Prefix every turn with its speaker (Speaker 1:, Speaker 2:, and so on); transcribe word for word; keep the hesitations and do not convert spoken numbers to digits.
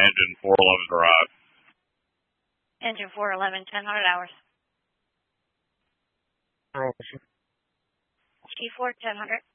Speaker 1: engine four eleven drive.
Speaker 2: Engine four eleven, ten hundred hours. G four, ten hundred.